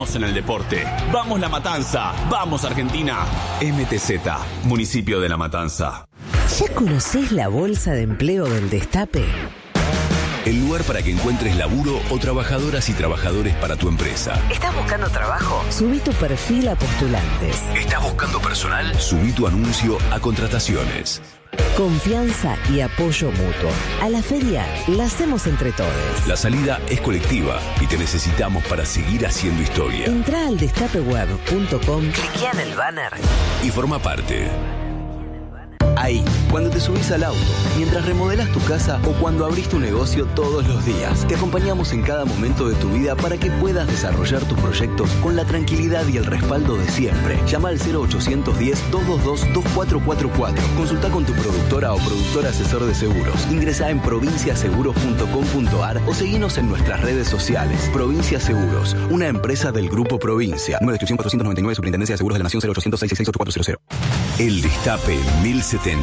En el deporte. ¡Vamos La Matanza! ¡Vamos Argentina! MTZ, municipio de La Matanza. ¿Ya conocés la bolsa de empleo del Destape? El lugar para que encuentres laburo o trabajadoras y trabajadores para tu empresa. ¿Estás buscando trabajo? Subí tu perfil a postulantes. ¿Estás buscando personal? Subí tu anuncio a contrataciones. Confianza y apoyo mutuo. A la feria la hacemos entre todos. La salida es colectiva y te necesitamos para seguir haciendo historia. Entrá al destapeweb.com, cliquea en el banner y forma parte. Ahí, cuando te subís al auto, mientras remodelás tu casa o cuando abrís tu negocio todos los días, te acompañamos en cada momento de tu vida para que puedas desarrollar tus proyectos con la tranquilidad y el respaldo de siempre. Llama al 0810-222-2444. Consulta con tu productora o productor asesor de seguros. Ingresa en provinciaseguros.com.ar o seguinos en nuestras redes sociales. Provincia Seguros, una empresa del Grupo Provincia. Número de inscripción 499, Superintendencia de Seguros de la Nación, 0800-666-8400. El Destape 1070.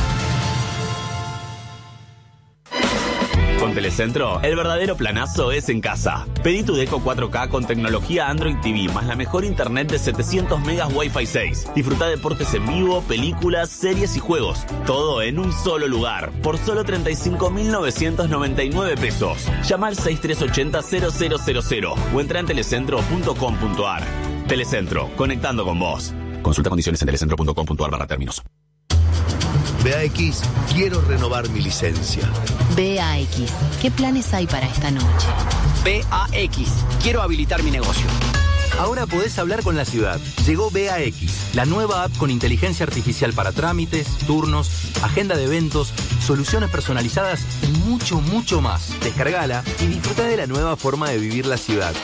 Con Telecentro, el verdadero planazo es en casa. Pedí tu Deco 4K con tecnología Android TV, más la mejor internet de 700 megas Wi-Fi 6. Disfruta deportes en vivo, películas, series y juegos. Todo en un solo lugar, por solo 35.999 pesos. Llama al 6380-0000 o entra en telecentro.com.ar. Telecentro, conectando con vos. Consulta condiciones en telecentro.com.ar/términos. BAX, quiero renovar mi licencia. BAX, ¿qué planes hay para esta noche? BAX, quiero habilitar mi negocio. Ahora podés hablar con la ciudad. Llegó BAX, la nueva app con inteligencia artificial para trámites, turnos, agenda de eventos, soluciones personalizadas y mucho, mucho más. Descargala y disfruta de la nueva forma de vivir la ciudad.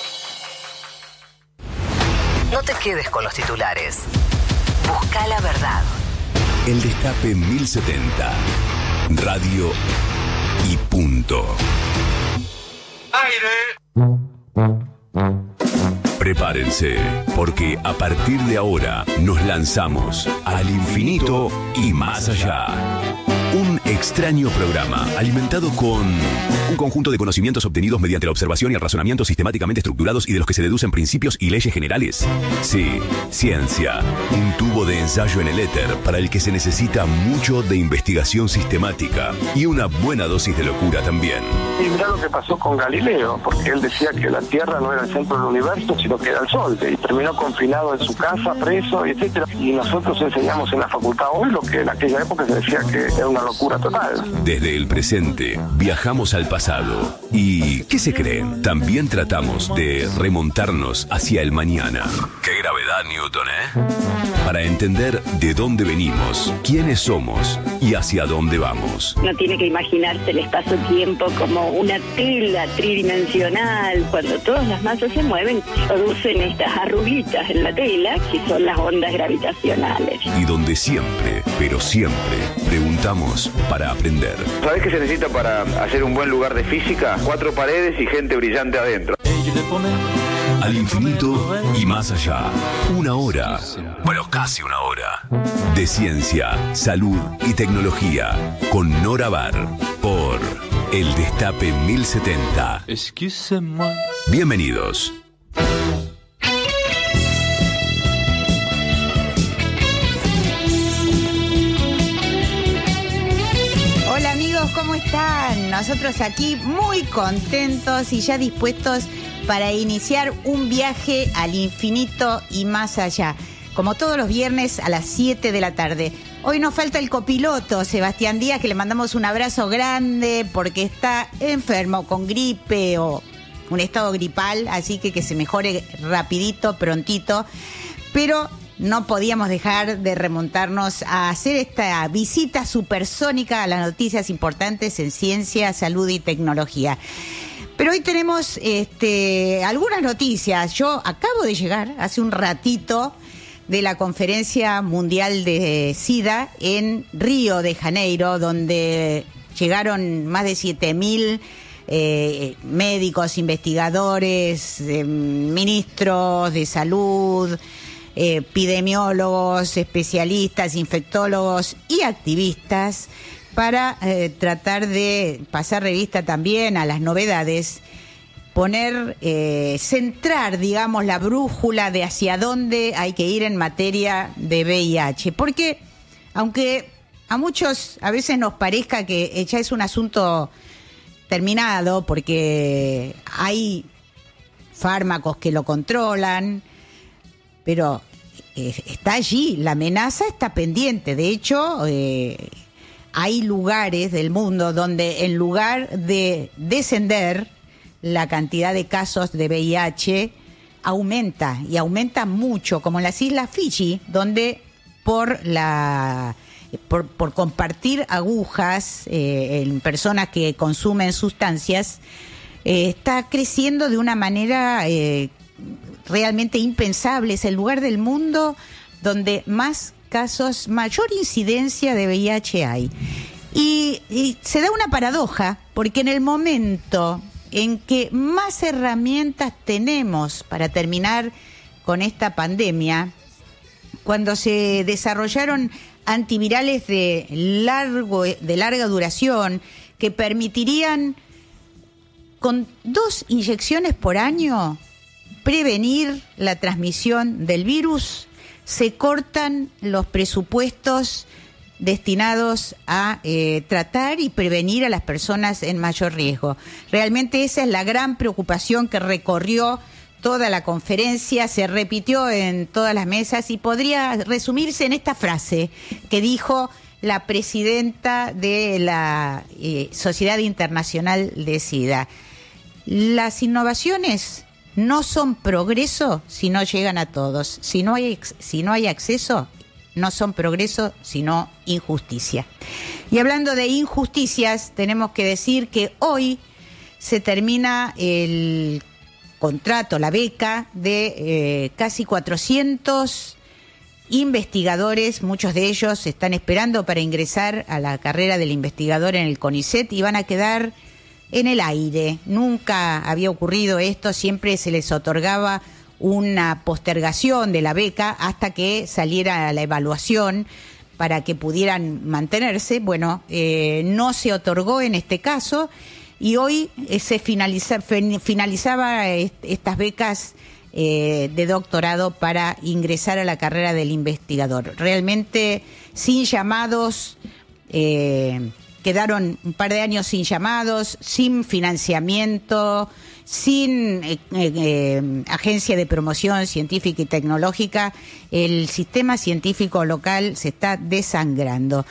No te quedes con los titulares. Busca la verdad. El Destape 1070. Radio y punto. ¡Aire! Prepárense, porque a partir de ahora nos lanzamos al infinito y más allá. Un extraño programa alimentado con un conjunto de conocimientos obtenidos mediante la observación y el razonamiento sistemáticamente estructurados y de los que se deducen principios y leyes generales. Sí, ciencia, un tubo de ensayo en el éter para el que se necesita mucho de investigación sistemática y una buena dosis de locura también. Y mirá lo que pasó con Galileo, porque él decía que la Tierra no era el centro del universo, sino que era el Sol, y terminó confinado en su casa, preso, etcétera. Y nosotros enseñamos en la facultad hoy lo que en aquella época se decía que era una locura total. Desde el presente, viajamos al pasado. ¿Y qué se creen? También tratamos de remontarnos hacia el mañana. ¡Qué gravedad, Newton, Para entender de dónde venimos, quiénes somos y hacia dónde vamos. No tiene que imaginarse el espacio-tiempo como una tela tridimensional. Cuando todas las masas se mueven, producen estas arruguitas en la tela, que son las ondas gravitacionales. Y donde siempre, pero siempre, preguntamos para aprender. ¿Sabés qué se necesita para hacer un buen lugar de física? 4 paredes y gente brillante adentro. Al infinito y más allá. Una hora, bueno, casi una hora, de ciencia, salud y tecnología con Nora Bar por El Destape 1070. Bienvenidos. Hola amigos, ¿cómo están? Nosotros aquí muy contentos y ya dispuestos para iniciar un viaje al infinito y más allá. Como todos los viernes a las 7 de la tarde. Hoy nos falta el copiloto, Sebastián Díaz, que le mandamos un abrazo grande porque está enfermo con gripe o un estado gripal, así que se mejore rapidito, prontito. Pero no podíamos dejar de remontarnos a hacer esta visita supersónica a las noticias importantes en ciencia, salud y tecnología. Pero hoy tenemos algunas noticias. Yo acabo de llegar hace un ratito de la Conferencia Mundial de SIDA en Río de Janeiro, donde llegaron más de 7.000 médicos, investigadores, ministros de salud, epidemiólogos, especialistas, infectólogos y activistas para tratar de pasar revista también a las novedades centrar, digamos, la brújula de hacia dónde hay que ir en materia de VIH. Porque, aunque a muchos a veces nos parezca que ya es un asunto terminado, porque hay fármacos que lo controlan, pero está allí, la amenaza está pendiente. De hecho, hay lugares del mundo donde en lugar de descender la cantidad de casos de VIH aumenta, y aumenta mucho, como en las Islas Fiji, donde por compartir agujas en personas que consumen sustancias, está creciendo de una manera realmente impensable. Es el lugar del mundo donde más casos, mayor incidencia de VIH hay. Y se da una paradoja, porque en el momento en que más herramientas tenemos para terminar con esta pandemia, cuando se desarrollaron antivirales de larga duración que permitirían con 2 inyecciones por año prevenir la transmisión del virus, se cortan los presupuestos destinados a tratar y prevenir a las personas en mayor riesgo. Realmente esa es la gran preocupación que recorrió toda la conferencia, se repitió en todas las mesas y podría resumirse en esta frase que dijo la presidenta de la Sociedad Internacional de SIDA. Las innovaciones no son progreso si no llegan a todos. Si no hay acceso, no son progreso, sino injusticia. Y hablando de injusticias, tenemos que decir que hoy se termina el contrato, la beca de casi 400 investigadores. Muchos de ellos están esperando para ingresar a la carrera del investigador en el CONICET y van a quedar en el aire. Nunca había ocurrido esto, siempre se les otorgaba una postergación de la beca hasta que saliera la evaluación para que pudieran mantenerse. Bueno, no se otorgó en este caso y hoy se finalizaba estas becas de doctorado para ingresar a la carrera del investigador. Realmente sin llamados, quedaron un par de años sin llamados, sin financiamiento, sin agencia de promoción científica y tecnológica. El sistema científico local se está desangrando.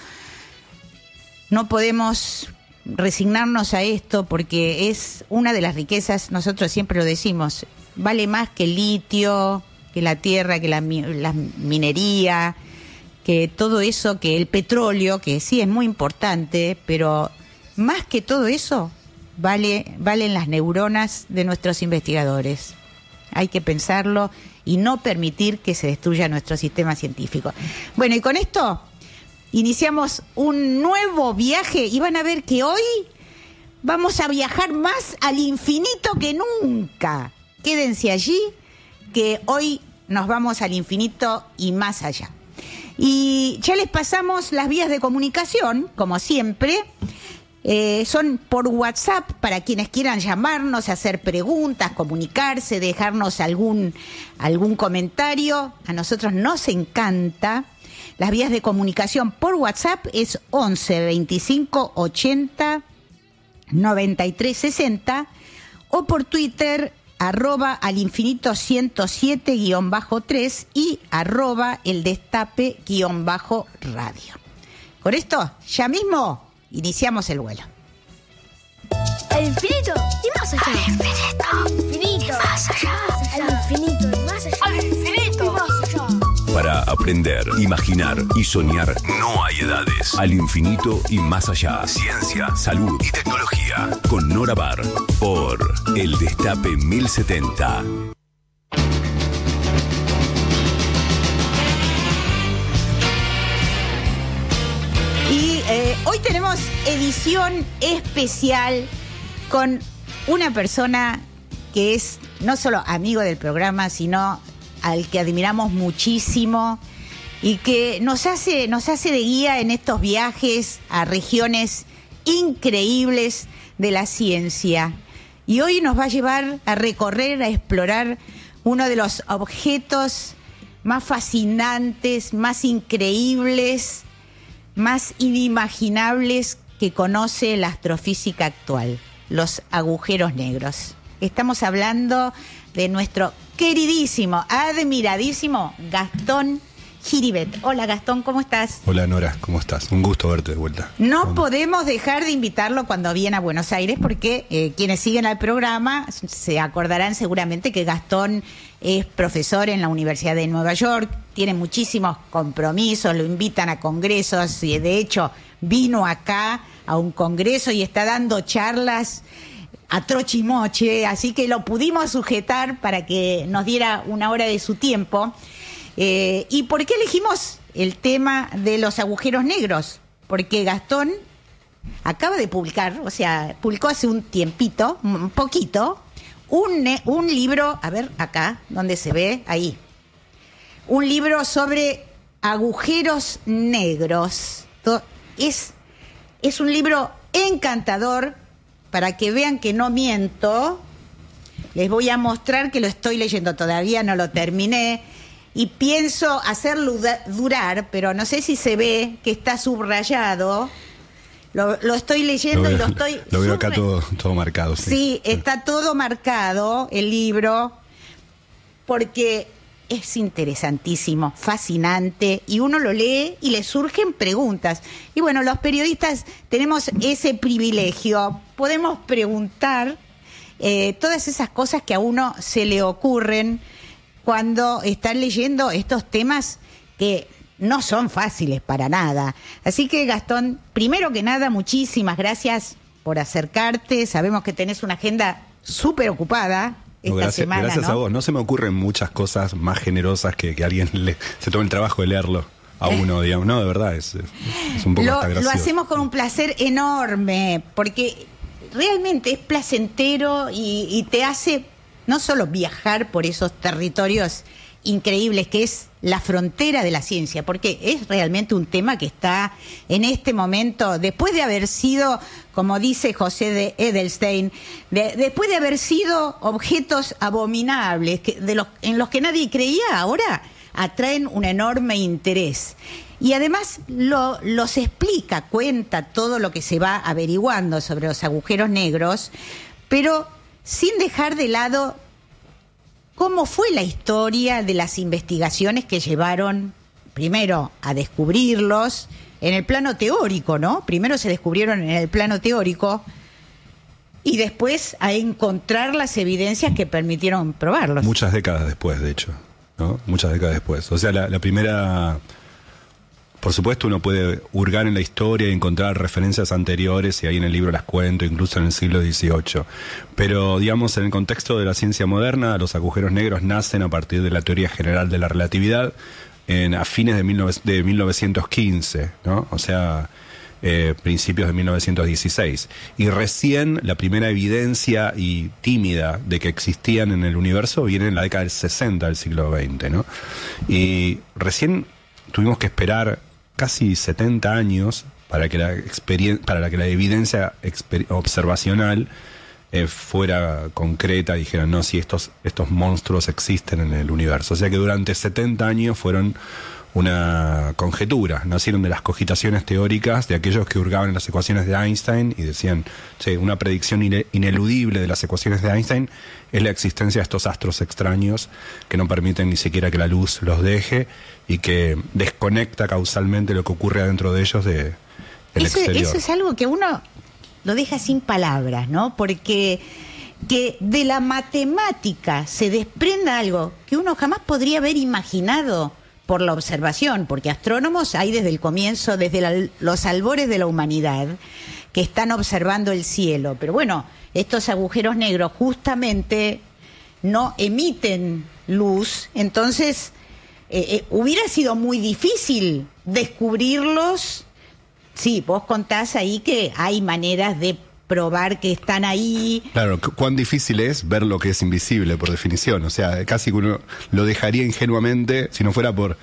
No podemos resignarnos a esto porque es una de las riquezas, nosotros siempre lo decimos, vale más que el litio, que la tierra, que la minería, que todo eso, que el petróleo, que sí es muy importante, pero más que todo eso valen las neuronas de nuestros investigadores. Hay que pensarlo y no permitir que se destruya nuestro sistema científico. Bueno, y con esto iniciamos un nuevo viaje y van a ver que hoy vamos a viajar más al infinito que nunca. Quédense allí, que hoy nos vamos al infinito y más allá. Y ya les pasamos las vías de comunicación, como siempre. Son por WhatsApp para quienes quieran llamarnos, hacer preguntas, comunicarse, dejarnos algún comentario. A nosotros nos encanta. Las vías de comunicación por WhatsApp es 11 25 80 93 60 o por Twitter @alinfinito107_3 y @eldestape_radio. Con esto, ya mismo iniciamos el vuelo. Al infinito y más allá. Al infinito. Al infinito. Y más allá. Al infinito y más allá. Al infinito y más allá. Para aprender, imaginar y soñar no hay edades. Al infinito y más allá. Ciencia, salud y tecnología. Con Nora Bar. Por El Destape 1070. Y hoy tenemos edición especial con una persona que es no solo amigo del programa, sino al que admiramos muchísimo y que nos hace de guía en estos viajes a regiones increíbles de la ciencia. Y hoy nos va a llevar a recorrer, a explorar uno de los objetos más fascinantes, más increíbles, más inimaginables que conoce la astrofísica actual, los agujeros negros. Estamos hablando de nuestro queridísimo, admiradísimo Gastón Giribet. Hola Gastón, ¿cómo estás? Hola Nora, ¿cómo estás? Un gusto verte de vuelta. No podemos dejar de invitarlo cuando viene a Buenos Aires porque quienes siguen al programa se acordarán seguramente que Gastón es profesor en la Universidad de Nueva York, tiene muchísimos compromisos, lo invitan a congresos y de hecho vino acá a un congreso y está dando charlas a trochimoche, así que lo pudimos sujetar para que nos diera una hora de su tiempo. ¿Y por qué elegimos el tema de los agujeros negros? Porque Gastón acaba de publicar, o sea, publicó hace un tiempito, un poquito, un libro, a ver, acá, donde se ve, ahí, un libro sobre agujeros negros. Es un libro encantador. Para que vean que no miento, les voy a mostrar que lo estoy leyendo, todavía no lo terminé, y pienso hacerlo durar, pero no sé si se ve que está subrayado. Lo estoy leyendo y lo estoy... Lo veo acá todo marcado. Sí, está todo marcado el libro, porque es interesantísimo, fascinante, y uno lo lee y le surgen preguntas. Y bueno, los periodistas tenemos ese privilegio, podemos preguntar todas esas cosas que a uno se le ocurren cuando están leyendo estos temas que no son fáciles para nada. Así que Gastón, primero que nada, muchísimas gracias por acercarte. Sabemos que tenés una agenda súper ocupada. Gracias a vos. No se me ocurren muchas cosas más generosas que alguien se tome el trabajo de leerlo a uno, digamos. No, de verdad, es un poco hasta gracioso. Lo hacemos con un placer enorme, porque realmente es placentero y te hace no solo viajar por esos territorios increíbles que es la frontera de la ciencia, porque es realmente un tema que está en este momento, después de haber sido, como dice José de Edelstein, después de haber sido objetos abominables en los que nadie creía, ahora atraen un enorme interés. Y además los explica, cuenta todo lo que se va averiguando sobre los agujeros negros, pero sin dejar de lado cómo fue la historia de las investigaciones que llevaron primero a descubrirlos en el plano teórico, ¿no? Primero se descubrieron en el plano teórico y después a encontrar las evidencias que permitieron probarlos. Muchas décadas después, de hecho, ¿no? Muchas décadas después. O sea, la primera... Por supuesto, uno puede hurgar en la historia y encontrar referencias anteriores, y ahí en el libro las cuento, incluso en el siglo XVIII. Pero, digamos, en el contexto de la ciencia moderna, los agujeros negros nacen a partir de la teoría general de la relatividad a fines de 1915, ¿no? O sea, principios de 1916. Y recién la primera evidencia y tímida de que existían en el universo viene en la década del 60 del siglo XX, ¿no? Y recién tuvimos que esperar casi 70 años para que la evidencia observacional fuera concreta y dijeran, no, si estos monstruos existen en el universo. O sea que durante 70 años fueron una conjetura, nacieron de las cogitaciones teóricas de aquellos que hurgaban en las ecuaciones de Einstein y decían, che, una predicción ineludible de las ecuaciones de Einstein es la existencia de estos astros extraños que no permiten ni siquiera que la luz los deje y que desconecta causalmente lo que ocurre adentro de ellos del exterior. Eso es algo que uno lo deja sin palabras, ¿no? Porque que de la matemática se desprenda algo que uno jamás podría haber imaginado por la observación, porque astrónomos hay desde el comienzo, desde los albores de la humanidad, que están observando el cielo. Pero bueno, estos agujeros negros justamente no emiten luz, entonces hubiera sido muy difícil descubrirlos. Sí, vos contás ahí que hay maneras de probar que están ahí. Claro, cuán difícil es ver lo que es invisible, por definición. O sea, casi uno lo dejaría ingenuamente si no fuera por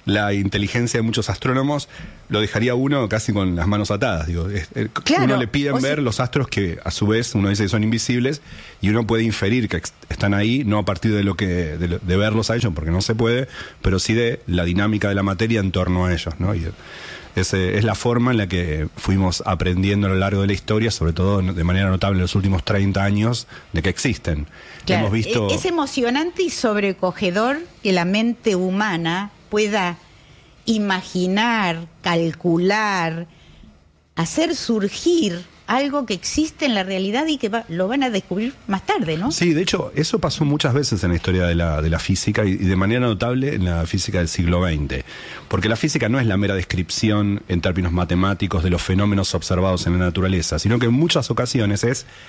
la inteligencia de muchos astrónomos lo dejaría uno casi con las manos atadas. Digo, claro, uno le piden ver los astros que a su vez uno dice que son invisibles y uno puede inferir que están ahí, no a partir de verlos a ellos, porque no se puede, pero sí de la dinámica de la materia en torno a ellos, ¿no? Y es la forma en la que fuimos aprendiendo a lo largo de la historia, sobre todo de manera notable en los últimos 30 años, de que existen. Claro, hemos visto... Es emocionante y sobrecogedor que la mente humana pueda imaginar, calcular, hacer surgir algo que existe en la realidad y que lo van a descubrir más tarde, ¿no? Sí, de hecho, eso pasó muchas veces en la historia de la física y de manera notable en la física del siglo XX. Porque la física no es la mera descripción en términos matemáticos de los fenómenos observados en la naturaleza, sino que en muchas ocasiones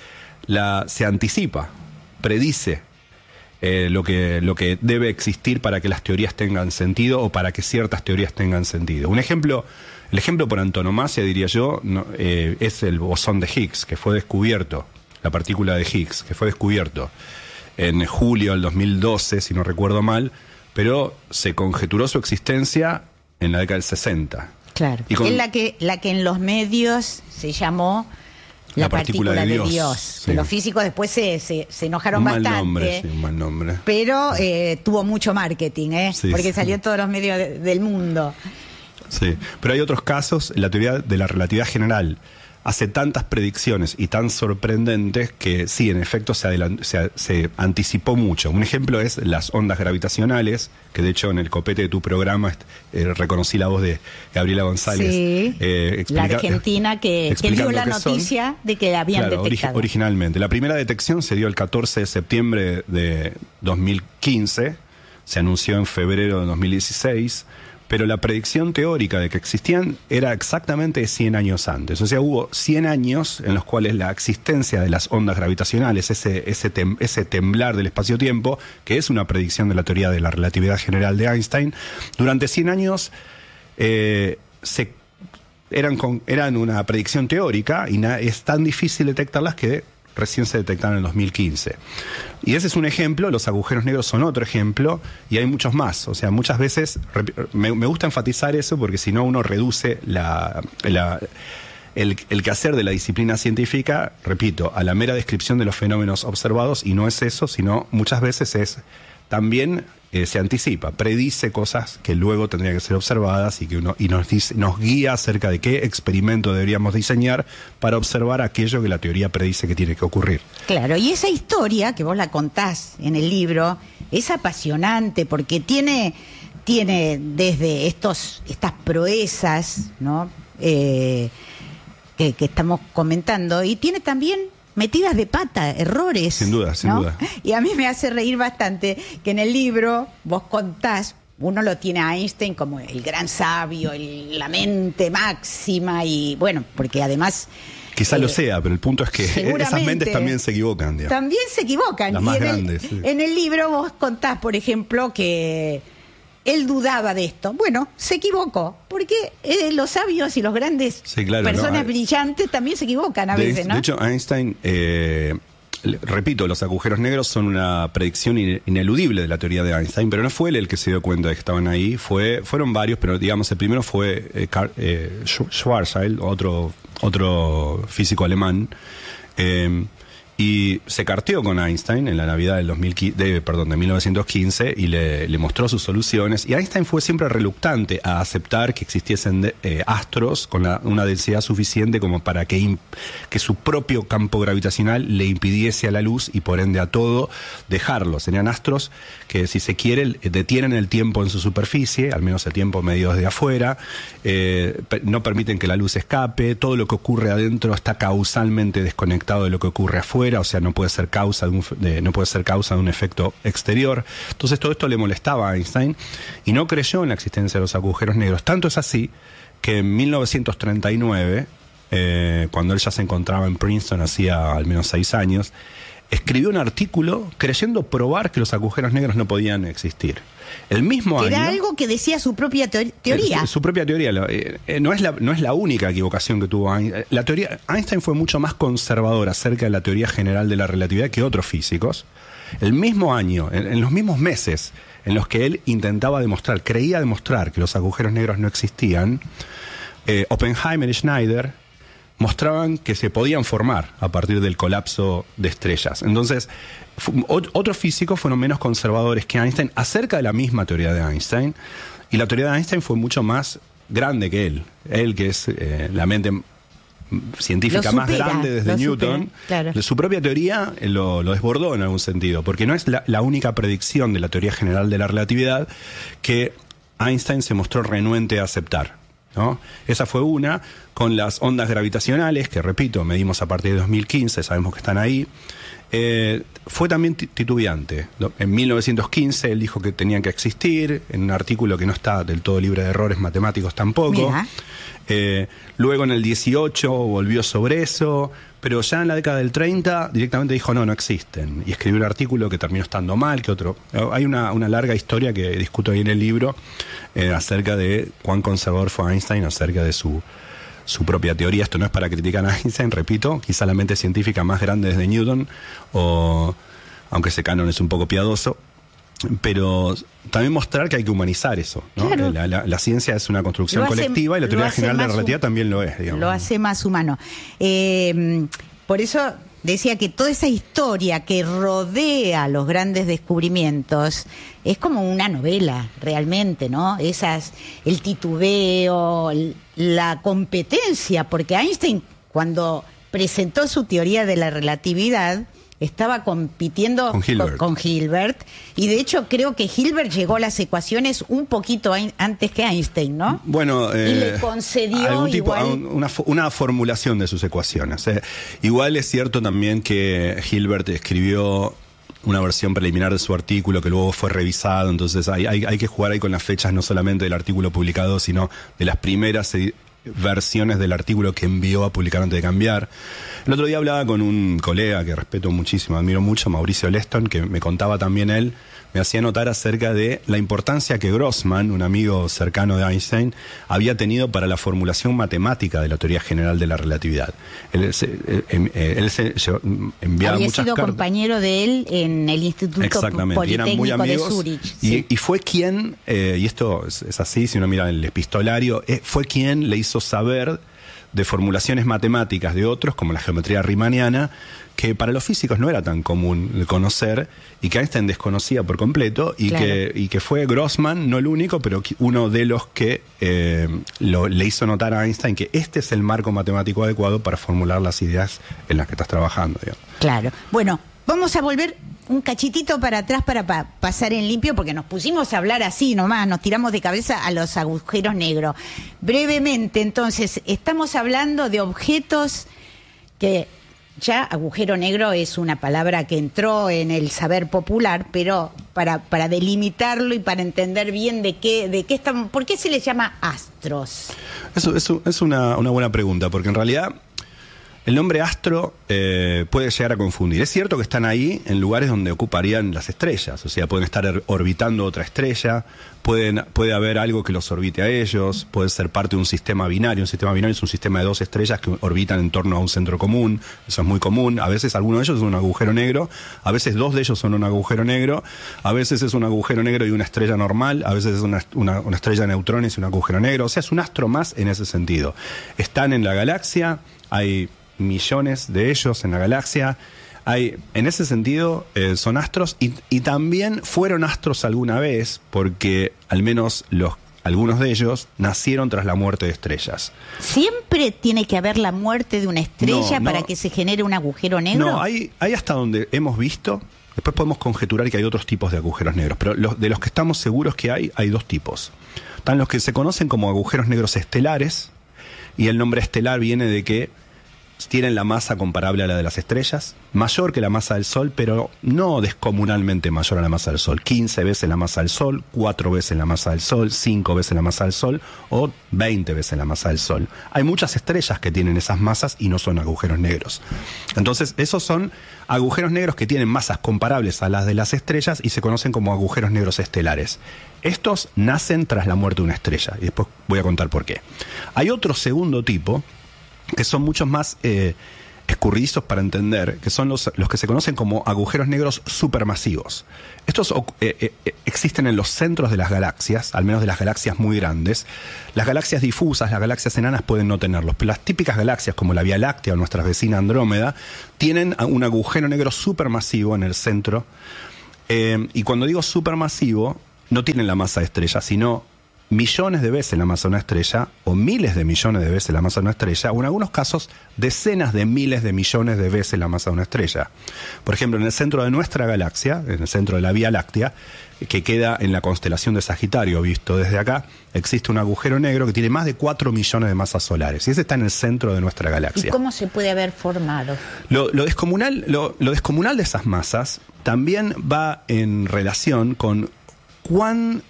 se anticipa, predice lo que debe existir para que las teorías tengan sentido o para que ciertas teorías tengan sentido. El ejemplo por antonomasia, diría yo, es el bosón de Higgs, que fue descubierto, la partícula de Higgs, que fue descubierto en julio del 2012, si no recuerdo mal, pero se conjeturó su existencia en la década del 60. Claro, es la que en los medios se llamó la partícula de Dios. Sí. Que los físicos después se enojaron bastante. Un mal nombre. Pero tuvo mucho marketing, porque salió en todos los medios del mundo. Sí, pero hay otros casos. La teoría de la relatividad general hace tantas predicciones y tan sorprendentes que sí, en efecto se anticipó mucho. Un ejemplo es las ondas gravitacionales, que de hecho en el copete de tu programa reconocí la voz de Gabriela González. Sí, la argentina que dio la noticia de que la habían detectado. Originalmente. La primera detección se dio el 14 de septiembre de 2015, se anunció en febrero de 2016, pero la predicción teórica de que existían era exactamente 100 años antes. O sea, hubo 100 años en los cuales la existencia de las ondas gravitacionales, ese temblar del espacio-tiempo, que es una predicción de la teoría de la relatividad general de Einstein, durante 100 años eran una predicción teórica y es tan difícil detectarlas que recién se detectaron en el 2015. Y ese es un ejemplo, los agujeros negros son otro ejemplo, y hay muchos más. O sea, muchas veces, me gusta enfatizar eso porque si no uno reduce el quehacer de la disciplina científica, repito, a la mera descripción de los fenómenos observados, y no es eso, sino muchas veces también se anticipa, predice cosas que luego tendrían que ser observadas y que nos guía acerca de qué experimento deberíamos diseñar para observar aquello que la teoría predice que tiene que ocurrir. Claro, y esa historia que vos la contás en el libro es apasionante porque tiene desde estas proezas, ¿no? Que estamos comentando, y tiene también metidas de pata, errores. Sin duda, sin duda. Y a mí me hace reír bastante que en el libro vos contás, uno lo tiene a Einstein como el gran sabio, la mente máxima, y bueno, porque además... Quizá lo sea, pero el punto es que esas mentes también se equivocan. Digamos. También se equivocan. Las más grandes. En el libro vos contás, por ejemplo, que él dudaba de esto. Bueno, se equivocó, porque los sabios y los grandes personas brillantes también se equivocan a veces, ¿no? De hecho, Einstein, repito, los agujeros negros son una predicción ineludible de la teoría de Einstein, pero no fue él el que se dio cuenta de que estaban ahí, fueron varios, pero digamos, el primero fue Schwarzschild, otro físico alemán, y se carteó con Einstein en la Navidad de 1915 y le mostró sus soluciones, y Einstein fue siempre reluctante a aceptar que existiesen astros con una densidad suficiente como para que su propio campo gravitacional le impidiese a la luz y por ende a todo dejarlo. Serían astros que, si se quiere, detienen el tiempo en su superficie, al menos el tiempo medio desde afuera, no permiten que la luz escape, todo lo que ocurre adentro está causalmente desconectado de lo que ocurre afuera, o sea, no puede ser causa de un efecto exterior. Entonces todo esto le molestaba a Einstein y no creyó en la existencia de los agujeros negros. Tanto es así que en 1939, cuando él ya se encontraba en Princeton hacía al menos 6 años, escribió un artículo creyendo probar que los agujeros negros no podían existir. El mismo año... Era algo que decía su propia teoría. Su propia teoría. No es la única equivocación que tuvo Einstein. Einstein fue mucho más conservador acerca de la teoría general de la relatividad que otros físicos. El mismo año, en los mismos meses en los que él creía demostrar que los agujeros negros no existían, Oppenheimer y Schneider mostraban que se podían formar a partir del colapso de estrellas. Entonces, otros físicos fueron menos conservadores que Einstein acerca de la misma teoría de Einstein, y la teoría de Einstein fue mucho más grande que él. Él, que es la mente científica más grande desde Newton, claro. Su propia teoría lo desbordó en algún sentido, porque no es la única predicción de la teoría general de la relatividad que Einstein se mostró renuente a aceptar, ¿no? Esa fue una, con las ondas gravitacionales, que repito, medimos a partir de 2015, sabemos que están ahí. Fue también titubeante. En 1915 él dijo que tenían que existir, en un artículo que no está del todo libre de errores matemáticos tampoco. Luego en el 18 volvió sobre eso, pero ya en la década del 30 directamente dijo no existen, y escribió un artículo que terminó estando mal, que otro. Hay una larga historia que discuto ahí en el libro acerca de cuán conservador fue Einstein acerca de su propia teoría. Esto no es para criticar a Einstein, repito, quizá la mente científica más grande desde Newton, aunque ese canon es un poco piadoso, pero también mostrar que hay que humanizar eso, ¿no? Claro. La ciencia es una construcción colectiva y la teoría general de la relatividad también lo es, digamos. Lo hace más humano. Por eso decía que toda esa historia que rodea los grandes descubrimientos es como una novela, realmente, ¿no? El titubeo, la competencia, porque Einstein, cuando presentó su teoría de la relatividad, estaba compitiendo con Hilbert, y de hecho creo que Hilbert llegó a las ecuaciones un poquito antes que Einstein, ¿no? Bueno, y le concedió una formulación de sus ecuaciones. Igual es cierto también que Hilbert escribió una versión preliminar de su artículo que luego fue revisado, entonces hay que jugar ahí con las fechas, no solamente del artículo publicado, sino de las primeras versiones del artículo que envió a publicar antes de cambiar. El otro día hablaba con un colega que respeto muchísimo, admiro mucho, Mauricio Leston, que me contaba también él, me hacía notar acerca de la importancia que Grossman, un amigo cercano de Einstein, había tenido para la formulación matemática de la teoría general de la relatividad. Él enviaba había muchas sido cartas. Compañero de él en el Instituto Politécnico de Zúrich. Y fue quien, y esto es así, si uno mira el epistolario, fue quien le hizo saber de formulaciones matemáticas de otros, como la geometría riemanniana, que para los físicos no era tan común conocer, y que Einstein desconocía por completo, y, claro, que fue Grossman, no el único, pero uno de los que le hizo notar a Einstein que este es el marco matemático adecuado para formular las ideas en las que estás trabajando, digamos. Claro. Bueno, vamos a volver un cachitito para atrás para pasar en limpio, porque nos pusimos a hablar así nomás, nos tiramos de cabeza a los agujeros negros. Brevemente, entonces, estamos hablando de objetos que ya agujero negro es una palabra que entró en el saber popular, pero para delimitarlo y para entender bien de qué estamos, ¿por qué se les llama astros? Eso es una buena pregunta, porque en realidad el nombre astro puede llegar a confundir. Es cierto que están ahí en lugares donde ocuparían las estrellas, o sea, pueden estar orbitando otra estrella, puede haber algo que los orbite a ellos, puede ser parte de un sistema binario. Un sistema binario es un sistema de dos estrellas que orbitan en torno a un centro común, eso es muy común. A veces alguno de ellos es un agujero negro, a veces dos de ellos son un agujero negro, a veces es un agujero negro y una estrella normal, a veces es una estrella de neutrones y un agujero negro, o sea, es un astro más en ese sentido. Están en la galaxia, hay millones de ellos en la galaxia. En ese sentido, son astros y también fueron astros alguna vez, porque al menos algunos de ellos nacieron tras la muerte de estrellas. ¿Siempre tiene que haber la muerte de una estrella para que se genere un agujero negro? No, hay hasta donde hemos visto. Después podemos conjeturar que hay otros tipos de agujeros negros, pero de los que estamos seguros que hay dos tipos. Están los que se conocen como agujeros negros estelares, y el nombre estelar viene de que tienen la masa comparable a la de las estrellas, mayor que la masa del Sol, pero no descomunalmente mayor a la masa del Sol. 15 veces la masa del Sol, 4 veces la masa del Sol, 5 veces la masa del Sol o 20 veces la masa del Sol. Hay muchas estrellas que tienen esas masas y no son agujeros negros. Entonces, esos son agujeros negros que tienen masas comparables a las de las estrellas y se conocen como agujeros negros estelares. Estos nacen tras la muerte de una estrella, y después voy a contar por qué. Hay otro segundo tipo, que son muchos más escurridizos para entender, que son los que se conocen como agujeros negros supermasivos. Estos existen en los centros de las galaxias, al menos de las galaxias muy grandes. Las galaxias difusas, las galaxias enanas pueden no tenerlos, pero las típicas galaxias como la Vía Láctea o nuestra vecina Andrómeda tienen un agujero negro supermasivo en el centro. Y cuando digo supermasivo, no tienen la masa de estrella, sino millones de veces la masa de una estrella, o miles de millones de veces la masa de una estrella, o en algunos casos decenas de miles de millones de veces la masa de una estrella. Por ejemplo, en el centro de nuestra galaxia, en el centro de la Vía Láctea, que queda en la constelación de Sagitario, visto desde acá, existe un agujero negro que tiene más de 4 millones de masas solares, y ese está en el centro de nuestra galaxia. ¿Y cómo se puede haber formado? Lo descomunal de esas masas también va en relación con cuán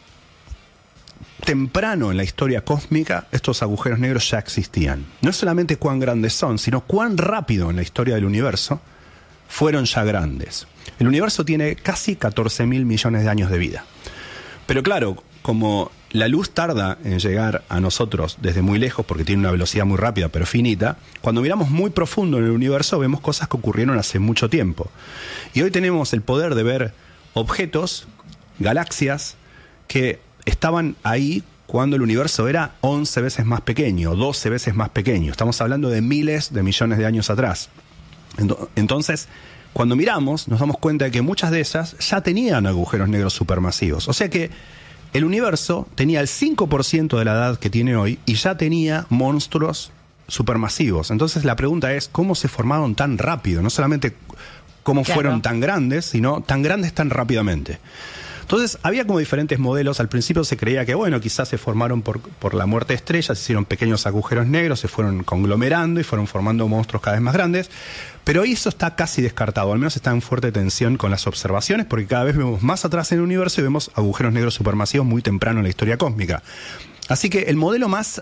temprano en la historia cósmica estos agujeros negros ya existían. No es solamente cuán grandes son, sino cuán rápido en la historia del universo fueron ya grandes. El universo tiene casi 14.000 millones de años de vida. Pero claro, como la luz tarda en llegar a nosotros desde muy lejos, porque tiene una velocidad muy rápida pero finita, cuando miramos muy profundo en el universo vemos cosas que ocurrieron hace mucho tiempo. Y hoy tenemos el poder de ver objetos, galaxias, que estaban ahí cuando el universo era 11 veces más pequeño, 12 veces más pequeño. Estamos hablando de miles de millones de años atrás. Entonces, cuando miramos, nos damos cuenta de que muchas de ellas ya tenían agujeros negros supermasivos. O sea que el universo tenía el 5% de la edad que tiene hoy y ya tenía monstruos supermasivos. Entonces la pregunta es, ¿cómo se formaron tan rápido? No solamente cómo fueron tan grandes, sino tan grandes tan rápidamente. Entonces había como diferentes modelos. Al principio se creía que, bueno, quizás se formaron por la muerte de estrellas, se hicieron pequeños agujeros negros, se fueron conglomerando y fueron formando monstruos cada vez más grandes. Pero hoy eso está casi descartado, al menos está en fuerte tensión con las observaciones, porque cada vez vemos más atrás en el universo y vemos agujeros negros supermasivos muy temprano en la historia cósmica. Así que el modelo más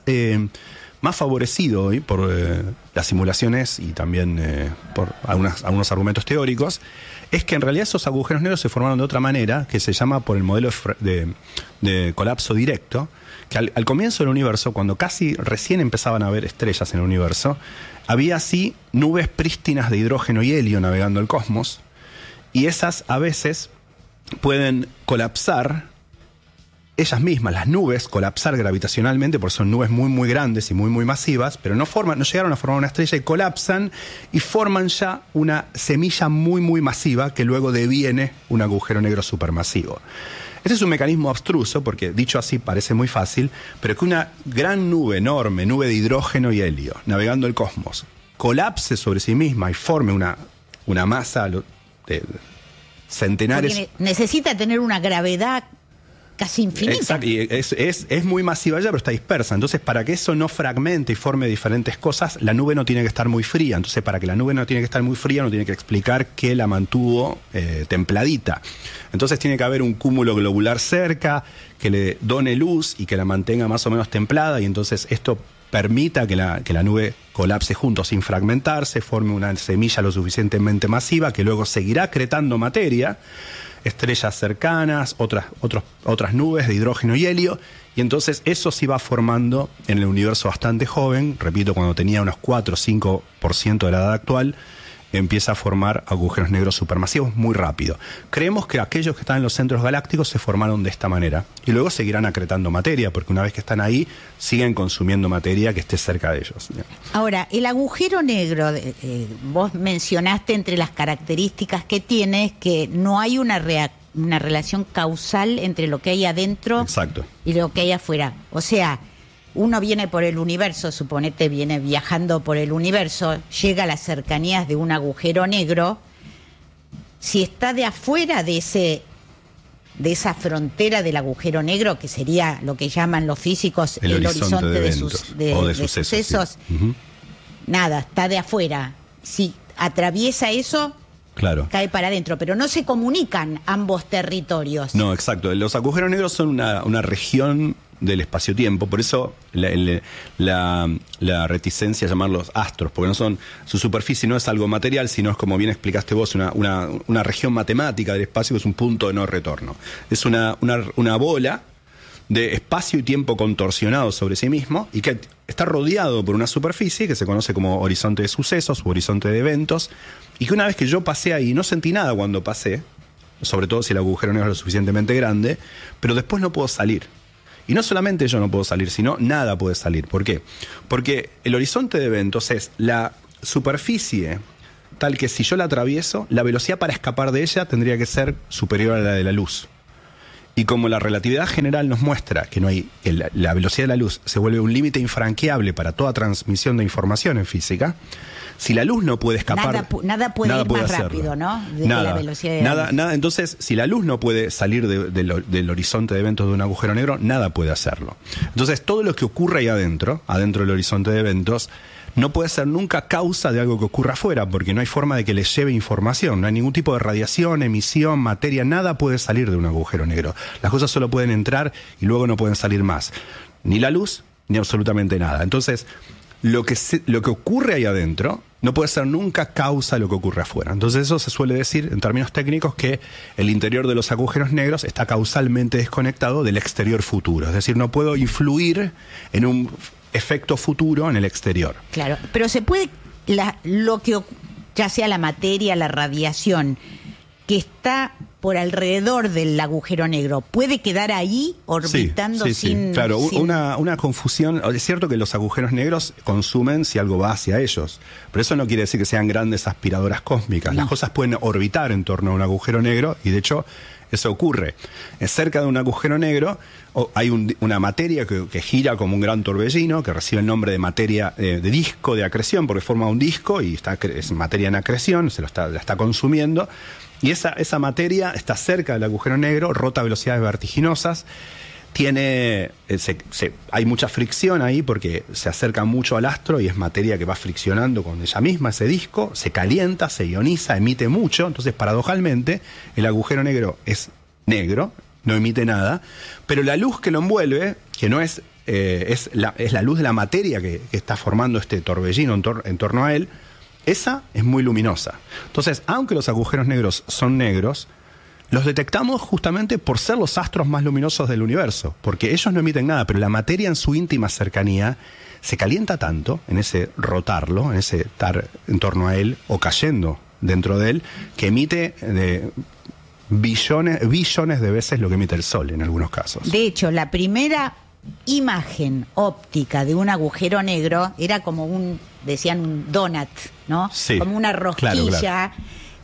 favorecido hoy por las simulaciones y también por algunos argumentos teóricos es que en realidad esos agujeros negros se formaron de otra manera, que se llama por el modelo de colapso directo, que al comienzo del universo, cuando casi recién empezaban a haber estrellas en el universo, había así nubes prístinas de hidrógeno y helio navegando el cosmos, y esas a veces pueden colapsar ellas mismas, las nubes, colapsar gravitacionalmente, porque son nubes muy muy grandes y muy muy masivas, pero no llegaron a formar una estrella y colapsan y forman ya una semilla muy muy masiva que luego deviene un agujero negro supermasivo. Este es un mecanismo abstruso, porque dicho así parece muy fácil, pero que una gran nube enorme, nube de hidrógeno y helio, navegando el cosmos, colapse sobre sí misma y forme una masa de centenares... Porque necesita tener una gravedad casi infinita. Exacto, y es muy masiva ya, pero está dispersa. Entonces, para que eso no fragmente y forme diferentes cosas, la nube no tiene que estar muy fría. Entonces, para que la nube no tiene que estar muy fría, no tiene que explicar que la mantuvo templadita. Entonces, tiene que haber un cúmulo globular cerca, que le done luz y que la mantenga más o menos templada, y entonces esto permita que la nube colapse junto sin fragmentarse, forme una semilla lo suficientemente masiva que luego seguirá acretando materia, estrellas cercanas, otras nubes de hidrógeno y helio, y entonces eso sí va formando en el universo bastante joven, repito, cuando tenía unos 4 o 5% de la edad actual, empieza a formar agujeros negros supermasivos muy rápido. Creemos que aquellos que están en los centros galácticos se formaron de esta manera, y luego seguirán acretando materia, porque una vez que están ahí, siguen consumiendo materia que esté cerca de ellos. Ahora, el agujero negro, vos mencionaste entre las características que tiene, que no hay una relación causal entre lo que hay adentro Exacto. y lo que hay afuera. O sea, uno viene por el universo, suponete viene viajando por el universo, llega a las cercanías de un agujero negro, si está de afuera de esa frontera del agujero negro, que sería lo que llaman los físicos el horizonte de sucesos, sí. Nada, está de afuera. Si atraviesa eso, claro, cae para adentro, pero no se comunican ambos territorios. No, exacto. Los agujeros negros son una región del espacio-tiempo, por eso la reticencia a llamarlos astros, porque no son, su superficie no es algo material, sino es, como bien explicaste vos, una región matemática del espacio, que es un punto de no retorno. Es una bola de espacio y tiempo contorsionado sobre sí mismo, y que está rodeado por una superficie que se conoce como horizonte de sucesos u horizonte de eventos, y que una vez que yo pasé ahí, no sentí nada cuando pasé, sobre todo si el agujero negro es lo suficientemente grande, pero después no puedo salir. Y no solamente yo no puedo salir, sino nada puede salir. ¿Por qué? Porque el horizonte de eventos es la superficie tal que si yo la atravieso, la velocidad para escapar de ella tendría que ser superior a la de la luz. Y como la relatividad general nos muestra que no hay, la velocidad de la luz se vuelve un límite infranqueable para toda transmisión de información en física, si la luz no puede escapar... Nada puede ir más hacerlo. rápido, ¿no? De Nada, la velocidad de la luz. nada. Entonces, si la luz no puede salir del horizonte de eventos de un agujero negro, nada puede hacerlo. Entonces, todo lo que ocurre ahí adentro del horizonte de eventos, no puede ser nunca causa de algo que ocurra afuera, porque no hay forma de que les lleve información. No hay ningún tipo de radiación, emisión, materia, nada puede salir de un agujero negro. Las cosas solo pueden entrar y luego no pueden salir más. Ni la luz, ni absolutamente nada. Entonces, lo que ocurre ahí adentro no puede ser nunca causa de lo que ocurre afuera. Entonces eso se suele decir en términos técnicos que el interior de los agujeros negros está causalmente desconectado del exterior futuro. Es decir, no puedo influir en un efecto futuro en el exterior. Claro, pero se puede, ya sea la materia, la radiación, que está por alrededor del agujero negro, ¿puede quedar ahí orbitando sin...? Claro, una confusión. Es cierto que los agujeros negros consumen si algo va hacia ellos, pero eso no quiere decir que sean grandes aspiradoras cósmicas. Las cosas pueden orbitar en torno a un agujero negro y de hecho eso ocurre. Cerca de un agujero negro hay una materia que gira como un gran torbellino, que recibe el nombre de materia de disco de acreción, porque forma un disco y es materia en acreción, la está consumiendo. Y esa materia está cerca del agujero negro, rota a velocidades vertiginosas, hay mucha fricción ahí porque se acerca mucho al astro y es materia que va friccionando con ella misma, ese disco, se calienta, se ioniza, emite mucho. Entonces, paradojalmente, el agujero negro es negro, no emite nada, pero la luz que lo envuelve, que no es la luz de la materia que está formando este torbellino en torno a él, esa es muy luminosa. Entonces, aunque los agujeros negros son negros, los detectamos justamente por ser los astros más luminosos del universo, porque ellos no emiten nada, pero la materia en su íntima cercanía se calienta tanto en ese rotarlo, en ese estar en torno a él o cayendo dentro de él, que emite billones de veces lo que emite el Sol en algunos casos. De hecho, la primera imagen óptica de un agujero negro era como decían un donut, ¿no? Sí, como una rosquilla, claro.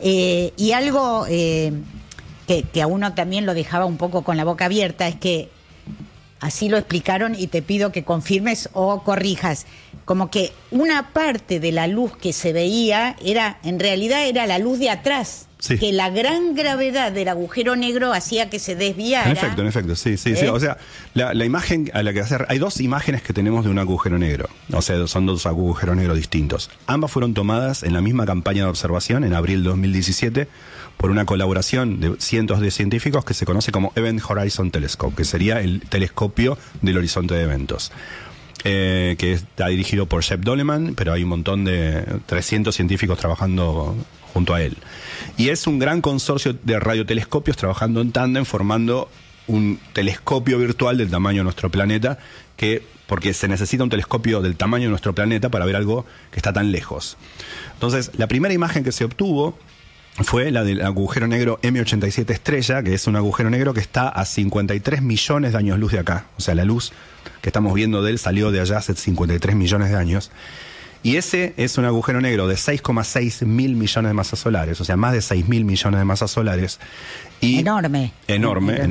Y algo que a uno también lo dejaba un poco con la boca abierta es que así lo explicaron y te pido que confirmes o corrijas, como que una parte de la luz que se veía en realidad era la luz de atrás. Sí. Que la gran gravedad del agujero negro hacía que se desviara. En efecto, sí. O sea, la imagen a la que hacer, hay dos imágenes que tenemos de un agujero negro. O sea, son dos agujeros negros distintos. Ambas fueron tomadas en la misma campaña de observación en abril de 2017 por una colaboración de cientos de científicos que se conoce como Event Horizon Telescope, que sería el telescopio del horizonte de eventos. Que está dirigido por Shep Doleman, pero hay un montón de 300 científicos trabajando junto a él. Y es un gran consorcio de radiotelescopios trabajando en tándem, formando un telescopio virtual del tamaño de nuestro planeta, porque se necesita un telescopio del tamaño de nuestro planeta para ver algo que está tan lejos. Entonces, la primera imagen que se obtuvo fue la del agujero negro M87 Estrella, que es un agujero negro que está a 53 millones de años luz de acá. O sea, la luz que estamos viendo de él salió de allá hace 53 millones de años. Y ese es un agujero negro de 6,6 mil millones de masas solares, o sea, más de 6 mil millones de masas solares. Y enorme. Es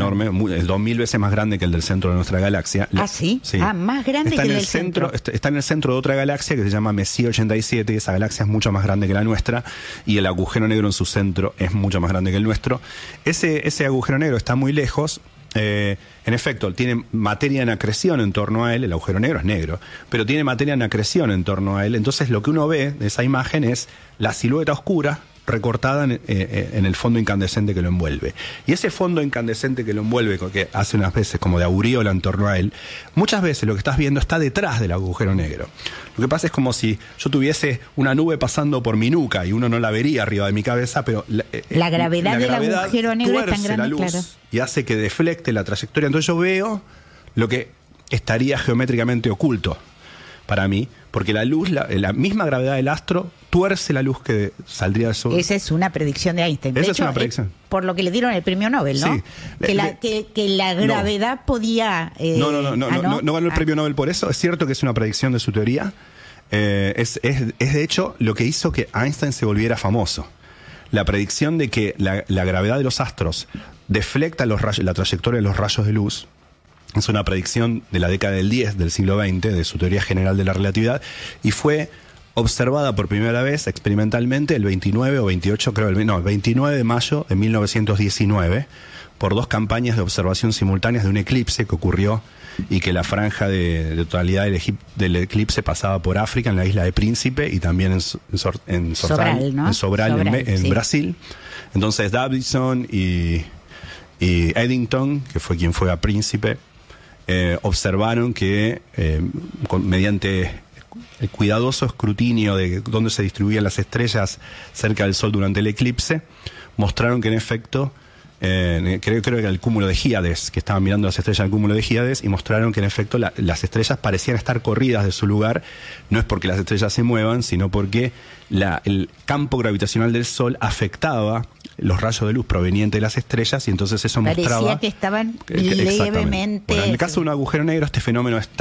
2.000 veces más grande que el del centro de nuestra galaxia. ¿Ah, sí? Sí. Más grande que el del centro. Está en el centro de otra galaxia que se llama Messier 87, y esa galaxia es mucho más grande que la nuestra, y el agujero negro en su centro es mucho más grande que el nuestro. Ese agujero negro está muy lejos. En efecto, tiene materia en acreción en torno a él. El agujero negro es negro, pero tiene materia en acreción en torno a él. Entonces lo que uno ve de esa imagen es la silueta oscura recortada en el fondo incandescente que lo envuelve. Y ese fondo incandescente que lo envuelve, que hace unas veces como de aureola en torno a él, muchas veces lo que estás viendo está detrás del agujero negro. Lo que pasa es como si yo tuviese una nube pasando por mi nuca y uno no la vería arriba de mi cabeza, pero la gravedad del agujero negro es tan grande, la luz, claro, y hace que deflecte la trayectoria. Entonces yo veo lo que estaría geométricamente oculto. para mí, porque la luz, la misma gravedad del astro tuerce la luz que saldría del Sol. Esa es una predicción de Einstein. Esa es una predicción. Por lo que le dieron el premio Nobel, ¿no? Sí. Que la gravedad podía... No ganó el premio Nobel por eso. Es cierto que es una predicción de su teoría. Es de hecho lo que hizo que Einstein se volviera famoso. La predicción de que la gravedad de los astros deflecta la trayectoria de los rayos de luz es una predicción de la década del 10 del siglo XX, de su teoría general de la relatividad, y fue observada por primera vez experimentalmente el 29 o 28, creo, el 29 de mayo de 1919, por 2 campañas de observación simultáneas de un eclipse que ocurrió y que la franja de totalidad del eclipse pasaba por África, en la isla de Príncipe, y también en Sobral, ¿no? en Brasil. Entonces Davidson y Eddington, que fue quien fue a Príncipe, observaron que mediante el cuidadoso escrutinio de dónde se distribuían las estrellas cerca del Sol durante el eclipse, mostraron que en efecto, creo que era el cúmulo de Híades, que estaban mirando las estrellas del cúmulo de Híades, y mostraron que en efecto las estrellas parecían estar corridas de su lugar. No es porque las estrellas se muevan, sino porque el campo gravitacional del Sol afectaba los rayos de luz provenientes de las estrellas, y entonces eso mostraba... Parecía que estaban levemente... Bueno, en el caso de un agujero negro, este fenómeno es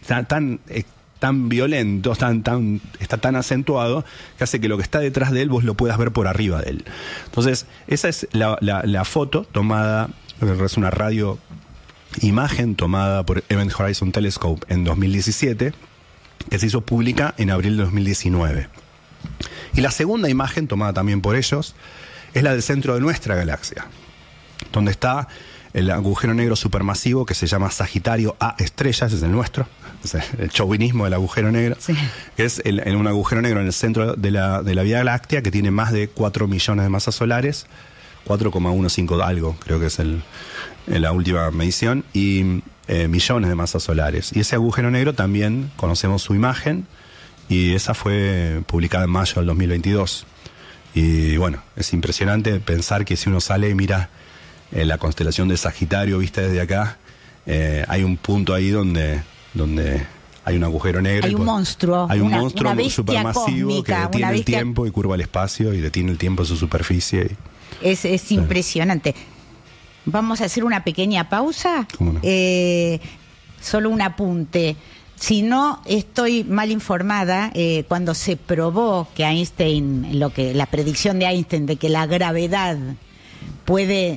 tan violento, está tan acentuado, que hace que lo que está detrás de él vos lo puedas ver por arriba de él. Entonces, esa es la foto tomada, es una radio imagen tomada por Event Horizon Telescope en 2017, que se hizo pública en abril de 2019. Y la segunda imagen, tomada también por ellos, es la del centro de nuestra galaxia, donde está el agujero negro supermasivo que se llama Sagitario A estrellas, es el nuestro, es el chauvinismo del agujero negro, sí. Que es un agujero negro en el centro de la Vía Láctea, que tiene más de 4 millones de masas solares, 4,15 algo, creo que es la última medición, y millones de masas solares. Y ese agujero negro también conocemos su imagen, y esa fue publicada en mayo del 2022. Y bueno, es impresionante pensar que si uno sale y mira la constelación de Sagitario vista desde acá, hay un punto ahí donde hay un agujero negro. Hay un monstruo. Hay un monstruo cósmica, supermasivo que detiene el tiempo y curva el espacio y detiene el tiempo en su superficie. Es impresionante. Vamos a hacer una pequeña pausa. ¿Cómo no? Solo un apunte. Si no estoy mal informada, cuando se probó que Einstein, la predicción de Einstein de que la gravedad puede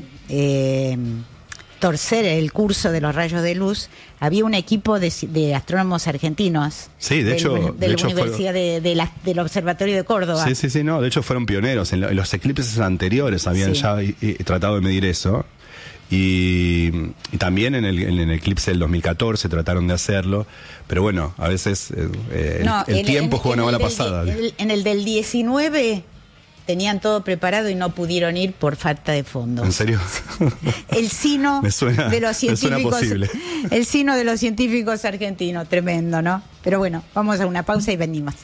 torcer el curso de los rayos de luz, había un equipo de astrónomos argentinos. Sí, de hecho la Universidad del Observatorio de Córdoba. Sí, no, de hecho fueron pioneros. En los eclipses anteriores habían ya tratado de medir eso. Y también en el eclipse del 2014 trataron de hacerlo, pero bueno, a veces el tiempo juega una mala pasada. En el del 19 tenían todo preparado y no pudieron ir por falta de fondos. ¿En serio? El sino de los científicos, posible. El sino de los científicos argentinos, tremendo, ¿no? Pero bueno, vamos a una pausa y venimos.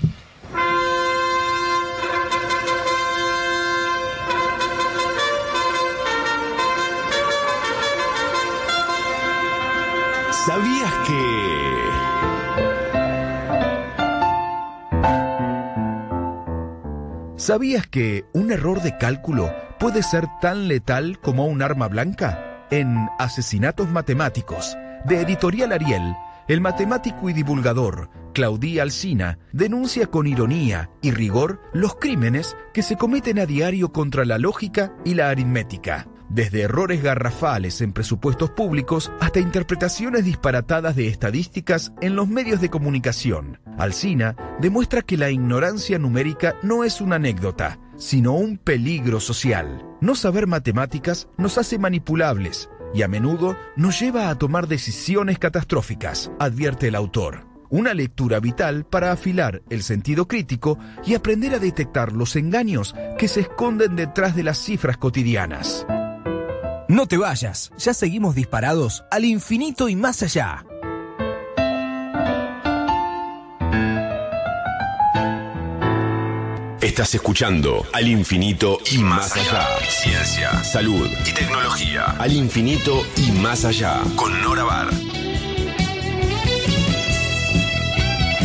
¿Sabías que un error de cálculo puede ser tan letal como un arma blanca? En Asesinatos Matemáticos, de Editorial Ariel, el matemático y divulgador Claudí Alsina denuncia con ironía y rigor los crímenes que se cometen a diario contra la lógica y la aritmética. Desde errores garrafales en presupuestos públicos hasta interpretaciones disparatadas de estadísticas en los medios de comunicación. Alsina demuestra que la ignorancia numérica no es una anécdota, sino un peligro social. No saber matemáticas nos hace manipulables y a menudo nos lleva a tomar decisiones catastróficas, advierte el autor. Una lectura vital para afilar el sentido crítico y aprender a detectar los engaños que se esconden detrás de las cifras cotidianas. No te vayas, ya seguimos disparados al infinito y más allá. Estás escuchando Al Infinito y Más Allá. Ciencia, salud y tecnología. Al Infinito y Más Allá. Con Nora Bar.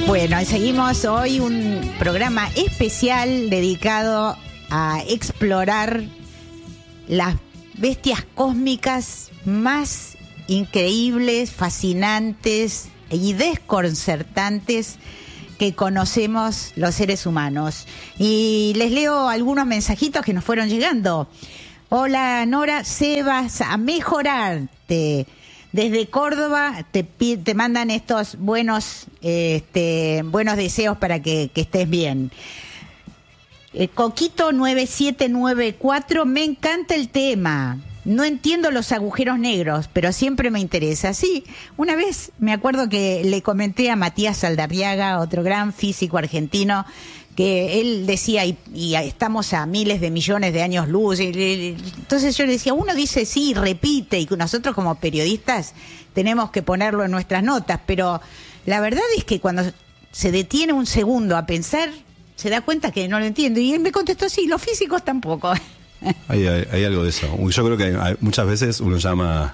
Bueno, seguimos hoy un programa especial dedicado a explorar las bestias cósmicas más increíbles, fascinantes y desconcertantes que conocemos los seres humanos. Y les leo algunos mensajitos que nos fueron llegando. Hola Nora, Sebas, a mejorarte. Desde Córdoba te mandan estos buenos deseos para que estés bien. Coquito 9794, me encanta el tema. No entiendo los agujeros negros, pero siempre me interesa. Sí, una vez me acuerdo que le comenté a Matías Saldarriaga, otro gran físico argentino, que él decía, y estamos a miles de millones de años luz. Entonces yo le decía, uno dice sí, repite, y nosotros como periodistas tenemos que ponerlo en nuestras notas, pero la verdad es que cuando se detiene un segundo a pensar, se da cuenta que no lo entiendo. Y él me contestó, sí, los físicos tampoco. Hay algo de eso. Yo creo que muchas veces uno llama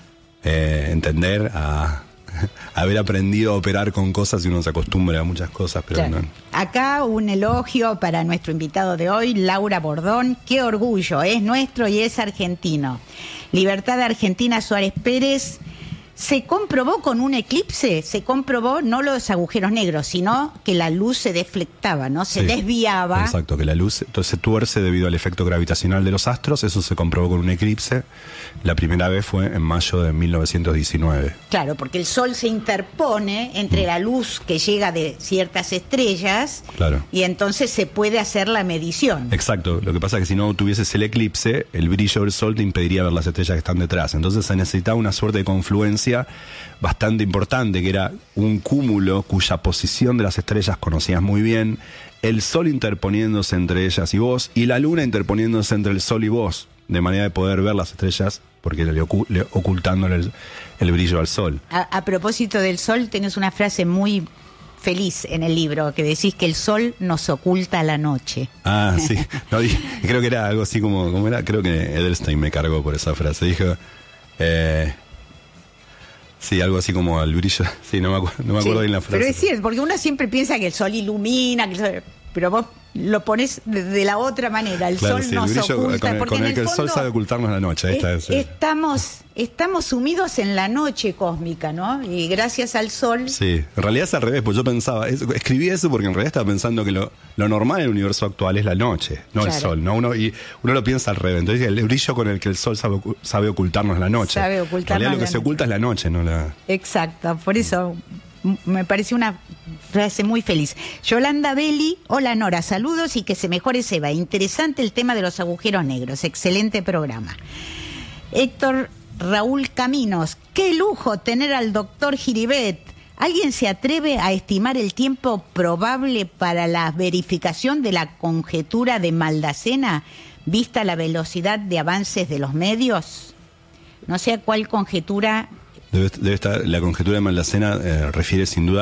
entender a haber aprendido a operar con cosas y uno se acostumbra a muchas cosas, pero claro. No. Acá un elogio para nuestro invitado de hoy, Laura Bordón. Qué orgullo, es nuestro y es argentino. Libertad Argentina Suárez Pérez. Se comprobó con un eclipse, no los agujeros negros, sino que la luz se deflectaba, ¿no? Se desviaba. Exacto, que la luz entonces se tuerce debido al efecto gravitacional de los astros. Eso se comprobó con un eclipse. La primera vez fue en mayo de 1919. Claro, porque el Sol se interpone entre la luz que llega de ciertas estrellas, claro, y entonces se puede hacer la medición. Exacto, lo que pasa es que si no tuvieses el eclipse, el brillo del Sol te impediría ver las estrellas que están detrás. Entonces se necesitaba una suerte de confluencia bastante importante, que era un cúmulo cuya posición de las estrellas conocías muy bien, el Sol interponiéndose entre ellas y vos, y la Luna interponiéndose entre el Sol y vos, de manera de poder ver las estrellas, porque ocultándole el brillo al Sol. A propósito del Sol, tenés una frase muy feliz en el libro, que decís que el Sol nos oculta la noche. Ah, sí. No, creo que era algo así como era, creo que Edelstein me cargó por esa frase. Dijo... sí, algo así como el brillo. Sí, no me acuerdo bien la frase. Pero es cierto, porque uno siempre piensa que el Sol ilumina, pero vos lo pones de la otra manera. El Sol sí, nos el brillo, oculta. Con el que el Sol sabe ocultarnos la noche. Estamos sumidos en la noche cósmica, ¿no? Y gracias al Sol... Sí, en realidad es al revés, pues yo pensaba... escribí eso porque en realidad estaba pensando que lo normal en el universo actual es la noche, no el Sol, ¿no? Uno lo piensa al revés. Entonces el brillo con el que el Sol sabe ocultarnos la noche. Sabe ocultarnos en realidad lo que se oculta es la noche, no la... Exacto, por eso... Me pareció una frase muy feliz. Yolanda Belli, hola Nora, saludos y que se mejore Seba. Interesante el tema de los agujeros negros, excelente programa. Héctor Raúl Caminos, qué lujo tener al doctor Giribet. ¿Alguien se atreve a estimar el tiempo probable para la verificación de la conjetura de Maldacena, vista la velocidad de avances de los medios? No sé a cuál conjetura... Debe estar, la conjetura de Maldacena refiere sin duda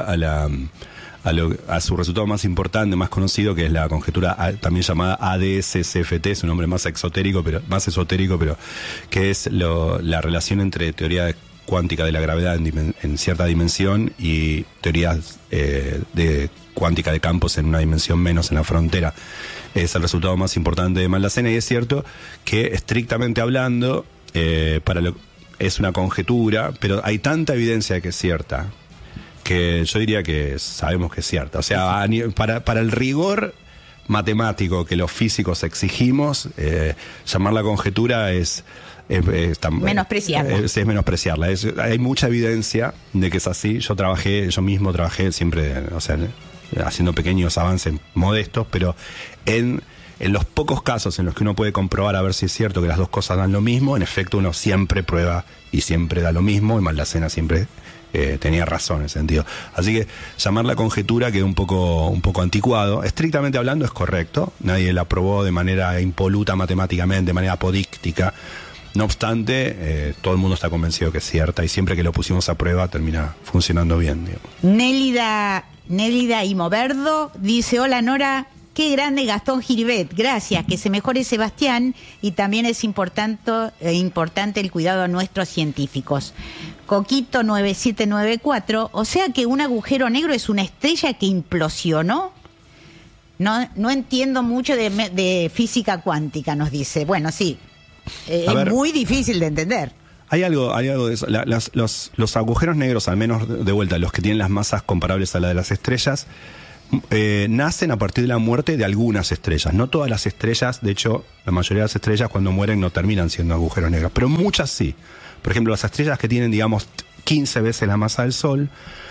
a su resultado más importante, más conocido, que es la conjetura también llamada ADS-CFT, es un nombre más esotérico, pero que es la relación entre teoría cuántica de la gravedad en cierta dimensión y teorías de cuántica de campos en una dimensión menos, en la frontera. Es el resultado más importante de Maldacena, y es cierto que, estrictamente hablando, es una conjetura, pero hay tanta evidencia de que es cierta, que yo diría que sabemos que es cierta. O sea, para el rigor matemático que los físicos exigimos, llamar la conjetura es menospreciarla. Es menospreciarla. Hay mucha evidencia de que es así. Yo mismo trabajé siempre, o sea, haciendo pequeños avances modestos, pero en los pocos casos en los que uno puede comprobar a ver si es cierto que las dos cosas dan lo mismo, en efecto uno siempre prueba y siempre da lo mismo, y Maldacena siempre tenía razón en ese sentido. Así que llamar la conjetura quedó un poco anticuado. Estrictamente hablando es correcto, nadie la probó de manera impoluta matemáticamente, de manera apodíctica. No obstante, todo el mundo está convencido que es cierta, y siempre que lo pusimos a prueba termina funcionando bien, digamos. Nélida Imoverdo dice, hola Nora, Qué grande Gastón Giribet, gracias, que se mejore Sebastián, y también es importante el cuidado a nuestros científicos. Coquito 9794, o sea que un agujero negro es una estrella que implosionó. No entiendo mucho de física cuántica, nos dice. Bueno, sí, es muy difícil de entender. Hay algo de eso. Los agujeros negros, al menos de vuelta, los que tienen las masas comparables a la de las estrellas, nacen a partir de la muerte de algunas estrellas. No todas las estrellas, de hecho, la mayoría de las estrellas cuando mueren no terminan siendo agujeros negros, pero muchas sí. Por ejemplo, las estrellas que tienen, digamos, 15 veces la masa del Sol,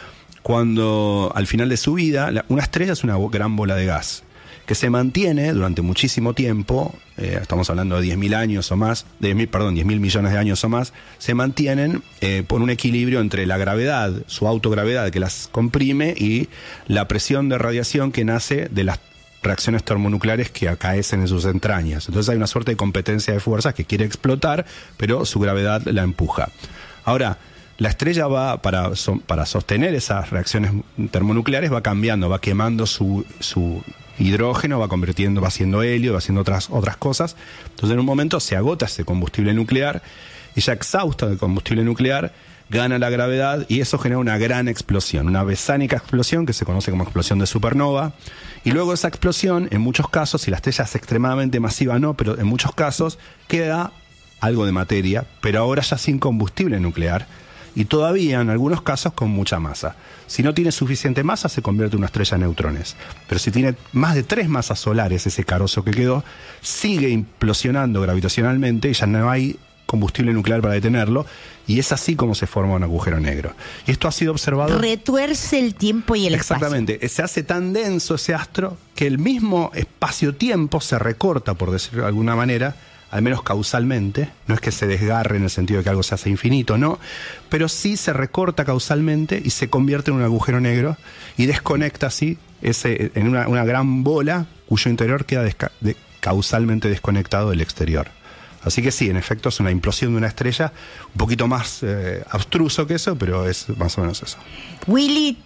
cuando al final de su vida, una estrella es una gran bola de gas que se mantiene durante muchísimo tiempo, estamos hablando de 10.000 años o más, 10.000 millones de años o más, se mantienen por un equilibrio entre la gravedad, su autogravedad que las comprime, y la presión de radiación que nace de las reacciones termonucleares que acaecen en sus entrañas. Entonces hay una suerte de competencia de fuerzas que quiere explotar, pero su gravedad la empuja. Ahora, la estrella va, para sostener esas reacciones termonucleares, va cambiando, va quemando su hidrógeno, va haciendo helio, va haciendo otras cosas. Entonces en un momento se agota ese combustible nuclear, y ya exhausta de combustible nuclear, gana la gravedad, y eso genera una gran explosión, una besánica explosión que se conoce como explosión de supernova. Y luego esa explosión, en muchos casos, si la estrella es extremadamente masiva no, pero en muchos casos queda algo de materia, pero ahora ya sin combustible nuclear, y todavía en algunos casos con mucha masa. Si no tiene suficiente masa, se convierte en una estrella de neutrones. Pero si tiene más de 3 masas solares, ese carozo que quedó, sigue implosionando gravitacionalmente y ya no hay combustible nuclear para detenerlo, y es así como se forma un agujero negro. Y esto ha sido observado... Retuerce el tiempo y el Exactamente. Espacio. Se hace tan denso ese astro que el mismo espacio-tiempo se recorta, por decirlo de alguna manera, al menos causalmente. No es que se desgarre en el sentido de que algo se hace infinito, no, pero sí se recorta causalmente y se convierte en un agujero negro y desconecta así en una gran bola cuyo interior queda causalmente desconectado del exterior. Así que sí, en efecto es una implosión de una estrella, un poquito más abstruso que eso, pero es más o menos eso. Willy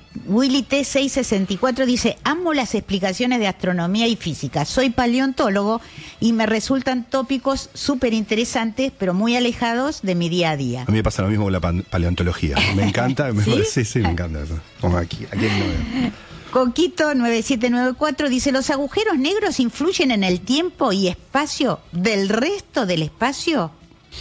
T664 dice: amo las explicaciones de astronomía y física. Soy paleontólogo y me resultan tópicos súper interesantes, pero muy alejados de mi día a día. A mí me pasa lo mismo con la paleontología. Me encanta. Sí, me encanta eso. Como aquí no veo. Coquito 9794 dice: ¿los agujeros negros influyen en el tiempo y espacio del resto del espacio?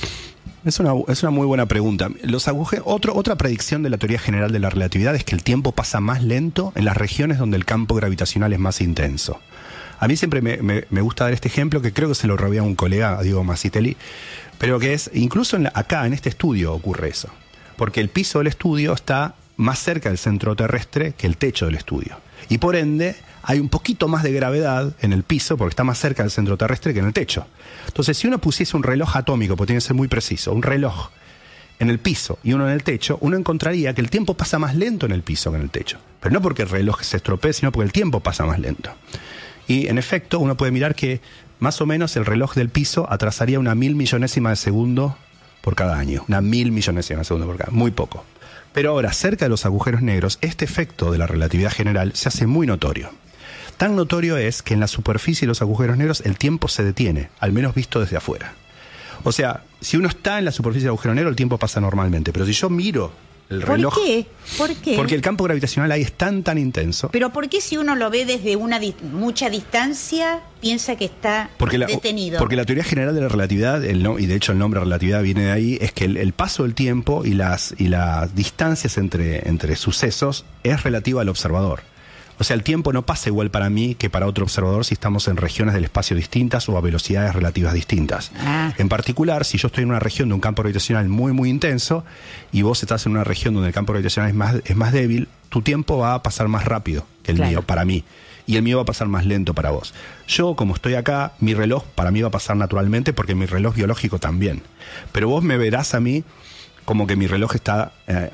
Es una muy buena pregunta. Otra predicción de la teoría general de la relatividad es que el tiempo pasa más lento en las regiones donde el campo gravitacional es más intenso. A mí siempre me gusta dar este ejemplo, que creo que se lo robé a un colega, a Diego Masitelli, pero que es, incluso acá en este estudio ocurre eso, porque el piso del estudio está más cerca del centro terrestre que el techo del estudio. Y por ende, hay un poquito más de gravedad en el piso porque está más cerca del centro terrestre que en el techo. Entonces, si uno pusiese un reloj atómico, porque tiene que ser muy preciso, un reloj en el piso y uno en el techo, uno encontraría que el tiempo pasa más lento en el piso que en el techo. Pero no porque el reloj se estropee, sino porque el tiempo pasa más lento. Y en efecto, uno puede mirar que más o menos el reloj del piso atrasaría 1.000 millonésima de segundo por cada año. 1.000 millonésima de segundo por cada año. Muy poco. Pero ahora, cerca de los agujeros negros, este efecto de la relatividad general se hace muy notorio. Tan notorio es que en la superficie de los agujeros negros el tiempo se detiene, al menos visto desde afuera. O sea, si uno está en la superficie del agujero negro, el tiempo pasa normalmente. Pero si yo miro el reloj... ¿Por qué? Porque el campo gravitacional ahí es tan intenso. Pero ¿por qué si uno lo ve desde mucha distancia, piensa que está detenido? Porque la teoría general de la relatividad, y de hecho el nombre relatividad viene de ahí, es que el paso del tiempo y las distancias entre sucesos es relativa al observador. O sea, el tiempo no pasa igual para mí que para otro observador si estamos en regiones del espacio distintas o a velocidades relativas distintas. En particular, si yo estoy en una región de un campo gravitacional muy, muy intenso y vos estás en una región donde el campo gravitacional es más débil, tu tiempo va a pasar más rápido que el mío, para mí. Y el mío va a pasar más lento para vos. Yo, como estoy acá, mi reloj para mí va a pasar naturalmente porque mi reloj biológico también. Pero vos me verás a mí como que mi reloj está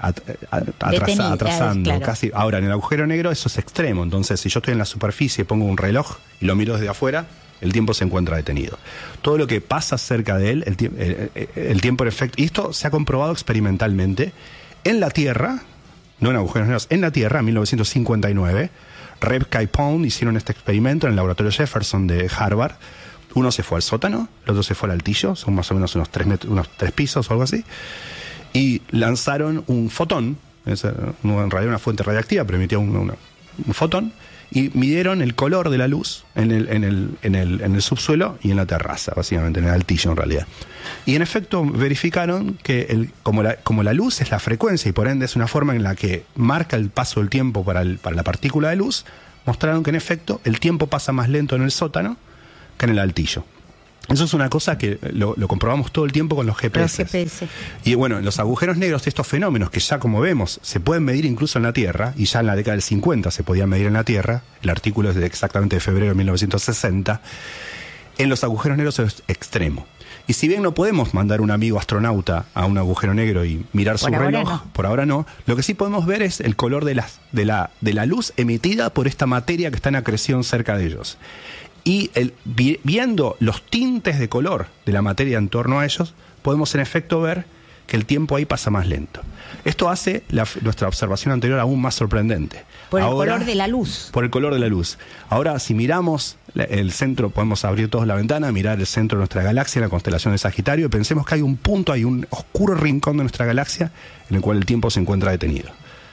atrasando. Claro. Casi. Ahora, en el agujero negro eso es extremo. Entonces, si yo estoy en la superficie, pongo un reloj y lo miro desde afuera, el tiempo se encuentra detenido. Todo lo que pasa cerca de él, el tiempo en efecto... Y esto se ha comprobado experimentalmente en la Tierra, no en agujeros negros, en la Tierra, en 1959, Rebka y Pound hicieron este experimento en el laboratorio Jefferson de Harvard. Uno se fue al sótano, el otro se fue al altillo, son más o menos unos 3 pisos o algo así, y lanzaron un fotón, en realidad una fuente radiactiva, pero emitía un fotón, y midieron el color de la luz en el subsuelo y en la terraza, básicamente, en el altillo en realidad. Y en efecto verificaron que como la luz es la frecuencia y por ende es una forma en la que marca el paso del tiempo para la partícula de luz, mostraron que en efecto el tiempo pasa más lento en el sótano que en el altillo. Eso es una cosa que lo comprobamos todo el tiempo con los GPS. Y bueno, los agujeros negros, estos fenómenos que ya como vemos se pueden medir incluso en la Tierra, y ya en la década del 50 se podían medir en la Tierra, el artículo es exactamente de febrero de 1960, en los agujeros negros es extremo. Y si bien no podemos mandar un amigo astronauta a un agujero negro y mirar su reloj, por ahora no, lo que sí podemos ver es el color de la luz emitida por esta materia que está en acreción cerca de ellos. Y viendo los tintes de color de la materia en torno a ellos, podemos en efecto ver que el tiempo ahí pasa más lento. Esto hace nuestra observación anterior aún más sorprendente. Por el color de la luz. Por el color de la luz. Ahora, si miramos el centro, podemos abrir todos la ventana, mirar el centro de nuestra galaxia, la constelación de Sagitario, y pensemos que hay un punto, hay un oscuro rincón de nuestra galaxia en el cual el tiempo se encuentra detenido.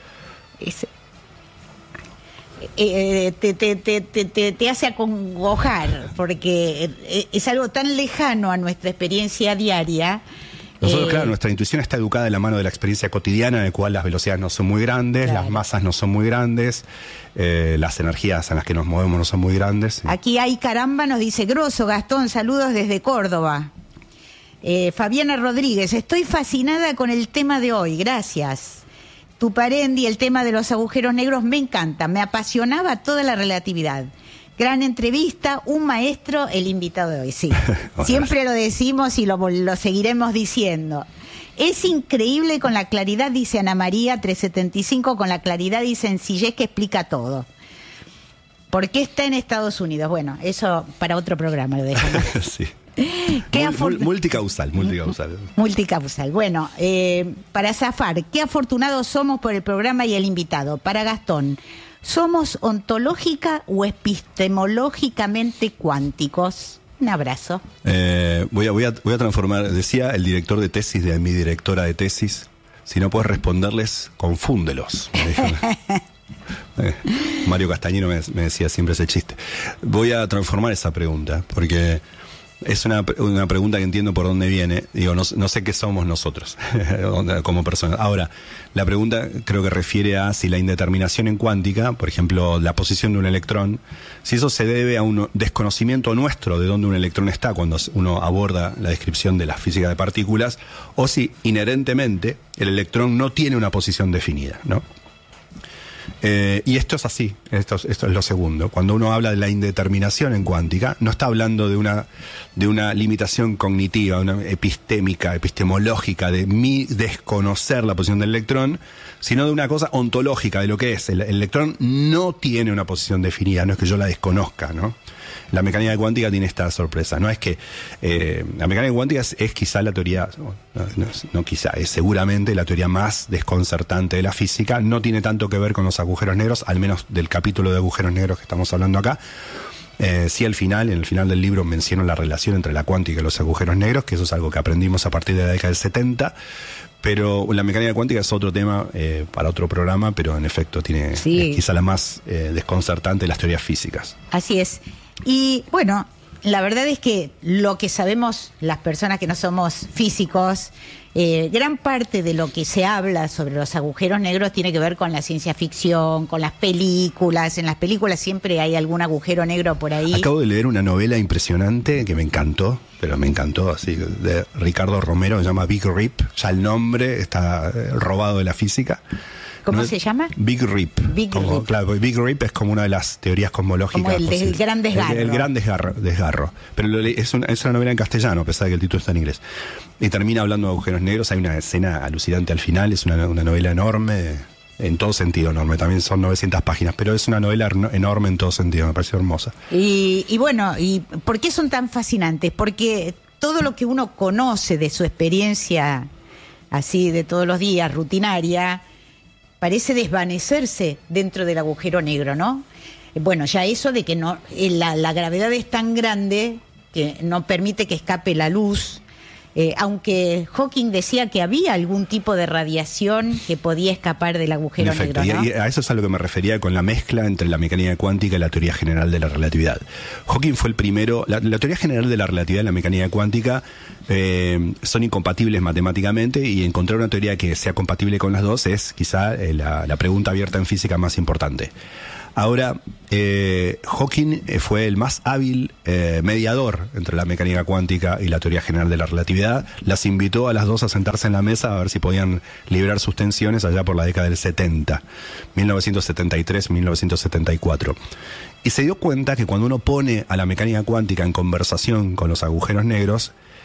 Te hace acongojar, porque es algo tan lejano a nuestra experiencia diaria. Nosotros, claro, nuestra intuición está educada de la mano de la experiencia cotidiana, en la cual las velocidades no son muy grandes, las masas no son muy grandes, las energías en las que nos movemos no son muy grandes. Aquí hay caramba, nos dice grosso, Gastón, saludos desde Córdoba. Fabiana Rodríguez, estoy fascinada con el tema de hoy, gracias. Tuparendi, el tema de los agujeros negros me encanta, me apasionaba toda la relatividad. Gran entrevista, un maestro, el invitado de hoy, sí. Siempre lo decimos y lo seguiremos diciendo. Es increíble con la claridad, dice Ana María 375, con la claridad y sencillez que explica todo. ¿Por qué está en Estados Unidos? Bueno, eso para otro programa lo dejamos. Sí. Multicausal. Multicausal. Bueno, para zafar, qué afortunados somos por el programa y el invitado. Para Gastón, ¿somos ontológica o epistemológicamente cuánticos? Un abrazo. Voy a transformar, decía el director de tesis de mi directora de tesis, si no puedes responderles, confúndelos. Mario Castañino me decía siempre ese chiste. Voy a transformar esa pregunta, porque es una pregunta que entiendo por dónde viene. Digo, no sé qué somos nosotros como personas. Ahora, la pregunta creo que refiere a si la indeterminación en cuántica, por ejemplo, la posición de un electrón, si eso se debe a un desconocimiento nuestro de dónde un electrón está cuando uno aborda la descripción de la física de partículas, o si inherentemente el electrón no tiene una posición definida, ¿no? Y esto es así, esto es lo segundo. Cuando uno habla de la indeterminación en cuántica, no está hablando de una limitación cognitiva, una epistemológica, de desconocer la posición del electrón, sino de una cosa ontológica, de lo que es. El electrón no tiene una posición definida, no es que yo la desconozca, ¿no? La mecánica cuántica tiene esta sorpresa. No es que la mecánica cuántica es quizá la teoría, no quizá, es seguramente la teoría más desconcertante de la física. No tiene tanto que ver con los agujeros negros, al menos del capítulo de agujeros negros que estamos hablando acá. Sí, en el final del libro menciono la relación entre la cuántica y los agujeros negros, que eso es algo que aprendimos a partir de la década del 70. Pero la mecánica cuántica es otro tema para otro programa, pero en efecto es quizá la más desconcertante de las teorías físicas. Así es. Y bueno, la verdad es que lo que sabemos las personas que no somos físicos, gran parte de lo que se habla sobre los agujeros negros tiene que ver con la ciencia ficción, con las películas. En las películas siempre hay algún agujero negro por ahí. Acabo de leer una novela impresionante que me encantó, así, de Ricardo Romero, se llama Big Rip. Ya el nombre está robado de la física. ¿Cómo se llama? Big Rip. Rip. Claro, Big Rip es como una de las teorías cosmológicas. Como el gran desgarro. El gran desgarro. Pero es una novela en castellano, a pesar de que el título está en inglés. Y termina hablando de agujeros negros. Hay una escena alucinante al final. Es una novela enorme, en todo sentido enorme. También son 900 páginas, pero es una novela enorme en todo sentido. Me pareció hermosa. Y bueno, ¿y por qué son tan fascinantes? Porque todo lo que uno conoce de su experiencia así de todos los días, rutinaria, parece desvanecerse dentro del agujero negro, ¿no? Bueno, ya eso de que no la gravedad es tan grande que no permite que escape la luz. Aunque Hawking decía que había algún tipo de radiación que podía escapar del agujero negro, ¿no? Y a eso es a lo que me refería con la mezcla entre la mecánica cuántica y la teoría general de la relatividad. Hawking fue el primero. La teoría general de la relatividad y la mecánica cuántica son incompatibles matemáticamente, y encontrar una teoría que sea compatible con las dos es quizá la pregunta abierta en física más importante. Ahora, Hawking fue el más hábil mediador entre la mecánica cuántica y la teoría general de la relatividad. Las invitó a las dos a sentarse en la mesa a ver si podían liberar sus tensiones allá por la década del 70, 1973-1974. Y se dio cuenta que cuando uno pone a la mecánica cuántica en conversación con los agujeros negros,